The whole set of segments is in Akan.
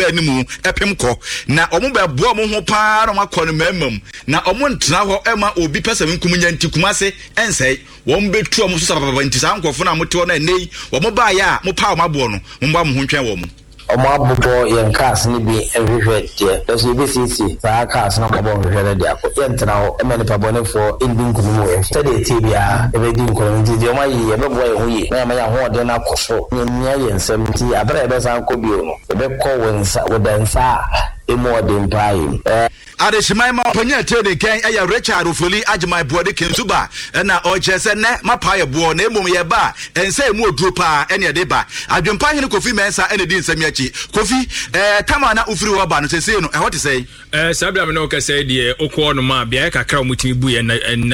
ba animu epem kɔ na ɔmo ba boa mo ho pa na makɔ no mamam na ɔmo ntena hɔ ema obi pesa nkum nyanti kumase ensɛe wɔn betu ɔmo so sapapa nti sa nkɔfo na mo te hɔ na nei ɔmo ba ya mo pa ɔmo aboɔ no mo ba mo ho ntwɛn wɔ mo ọmọ abụbọ yẹn cars ni bi ehwehwẹ tie lọsọ ebi sisi saa cars na ọmọ hwehwẹ na di akọ yẹn tena hɔ ɛmɛ nipa bɔ ne fɔ ebi nkunumu yɛ sɛde eti bia ebe di nkunumu nti di ɔmo ayi ebe bɔ yɛn ho yie na yɛn ho ɔden na kɔ so nyɛ yɛn nsɛm nti abere yɛbɛ san kɔ bio no ebe kɔ wɔ nsa emu ɔden paa yi. Adeshimai ma panya tede kan eya Richard Ofoli agimai boade kensuba na ojese ne mapa ye bo na emom ye ba ense emu oduro pa ene de ba adwempa hene Kofi Mensa ene di nsam yachi Kofi tama na ufiri wo ba no sese no what say sabia me no ka say de okwo no ma bia kakra omutimi bu ye na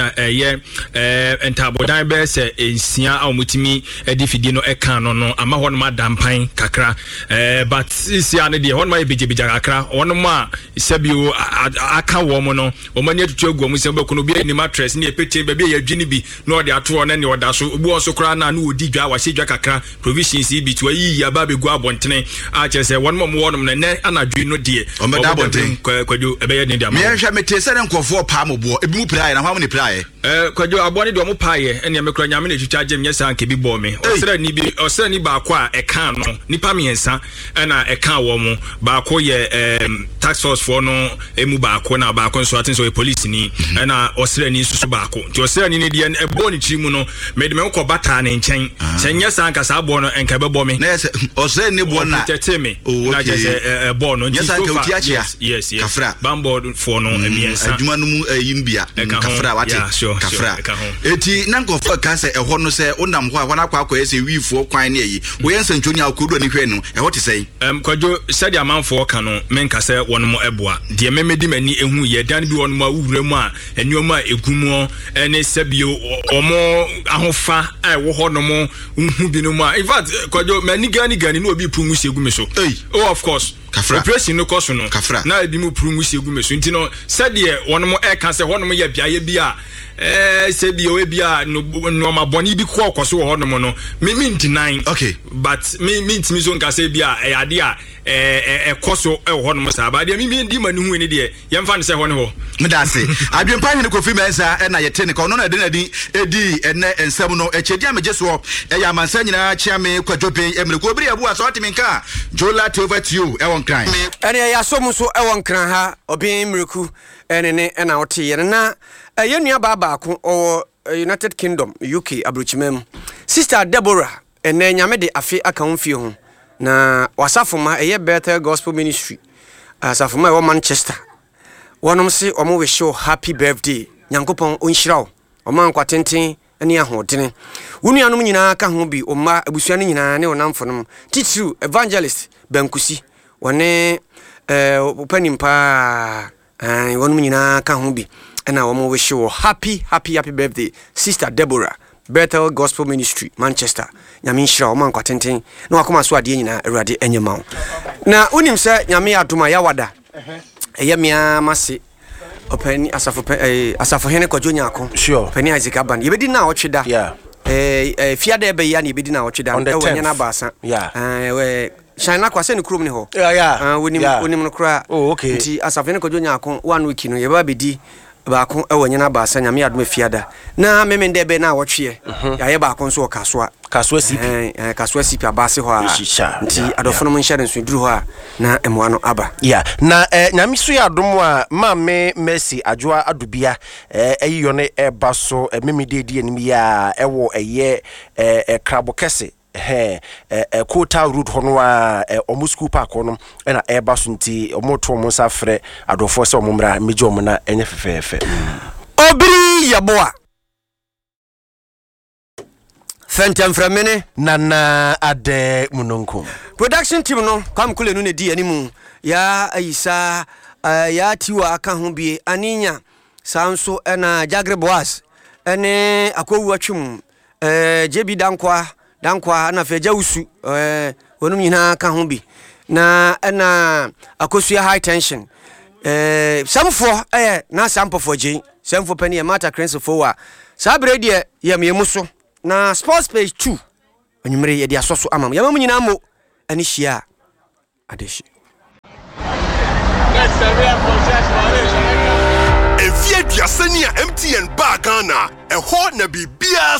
ye entabodan be se ensia a omutimi edifidi no eka no ama ho no ma dampan kakra but isia ne de ho no ma ye bejebeja kakra ono ma sabio aka wo mo no o mani atutu agu mo se beko no bia ni mattress ni epete ba bia ya dwini bi na ode ato na ne oda so obu oso kra na na odi dwa wa se dwa kakra provisions bi to yi ya ba begu abontene a che se won mo wonum na ne anadwi no de o me da abontene kwadwo ebe ye de am me hwe mete se ne nkofo pa mo bo ebi mu praye na hwa mo ne praye kwadwo abone de mo paye ene me kra nyame na twitwa agem nya san ke bi bo me osra ni ba ko a eka no nipa miensa na eka wo mo ba ko ye tax force for no emu baako na baako so atin so police ni na osrani susu baako ti osrani ni de ebo ni chimu no mede me ko bata ne nchen senya san ka sa abo no enka bebo me na osrani bo na teteme na je ebo no nti so fa yes kafra bambo for no emiensa adwuma no mu ayimbia kafra wate kafra eti na nkofo ka se eho no se onam ho a hwana akwa ese wiifo kwan ne yi wo yensa ntwoni akodo ne hwe no eho te sei kwadwo sadi amanfo ka no menka se wonmo eboa de memedi mani ehu ye dan bi wonmo awura mu a enyoma egumo ene sabio omo ahofa wo ho no mo hu bi no mu a in fact kwadwo mani gani no obi prumu se egu me so of course kafra operation no koso no kafra na ebi mu prumu se egu me so ntino sadi wonmo e ka se hono mo ya biaye bi a sebi o bia no ma boni bi ko okoso ho no mo no me deny okay but me ntimi so nka se bia ade a koso ho no mo sa ba de me di mani hu ni de ye mfa ne se ho ne ho me da se adwempa hene Kofi Mensa na ye te ne ko no na de na di edi ene ensem no echedi amege so ya amansa nyina chiame kwadwopen emre ko biri abu aso atimi nka jola to over to you won kran ene ya so mu so won kran ha obi mreku ene ne na wote ye na ye nua baba ko o United Kingdom UK abrochimem Sister Deborah ene nyame de afi aka ho fie ho na wasafoma eye Bethel Gospel Ministry asafoma e wo Manchester wonom se omo we show happy birthday nyankopon onhyirawo omo ankwatenten ene ahodene wunuanom nyina ka ho bi omma abusuane nyina ne onamfonom titru evangelist Bankusi wone opanimpa wonom nyina ka ho bi ena womo we show happy birthday Sister Deborah Bethel Gospel Ministry Manchester nyame nhyira o man kwatenten na wakoma so ade nyina awurade enyema wo na unim se nyame adoma ya wada eyemia mase opani asafo hene kwadwo nyako opani Isaac Aban yebedi na otweda fiada ebe ya na yebedi na otweda ewo nyana baasa we Shine kwa se ni krom ni ho wonim no kra nti asafo hene kwadwo nyako 1 week no yeba bedi baako ewo nyana baasa nyame adoma fiada na memende be na wotwe ya ye baako nso kaswa kaswa sipi abase ho a nti adofo no nhyade nso duru ho a na emwa no aba na nyame so ya adom a maame Mercy Adwoa Adubia eyiyo ne eba so memededi anim ya ewo eye krabo kese Kota road hono a omo school park hono na eba so nti omoto omo safre adofo se omo mra meje omo na enye fefefe obiri yaboa Fentem framene nana ade munonko production team no kam kule no ne di animu ya ayisa ya tiwa aka ho bie aninya sanso na Jagre Boas ene akowu atwum jebi dankwa na feja usu wonum nyina ka ho bi na akosua high tension samfo na sampofo je samfo pani e mata crenso fowa sabre de yamimuso na sports page 2 onimre ye dia soso amam yamam nyina mo ani hia adeshi Efie Diasenia MTN Bagana, a hot na bibia